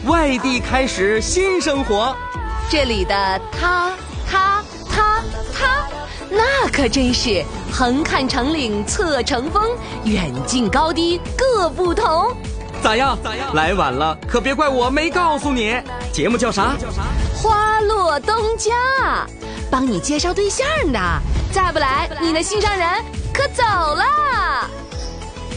外地开始新生活。 这里的他，那可真是横看成岭侧成峰，远近高低各不同。 咋样？来晚了可别怪我没告诉你。节目叫啥？ 花落东家，帮你介绍对象的，再不来你的心上人可走了。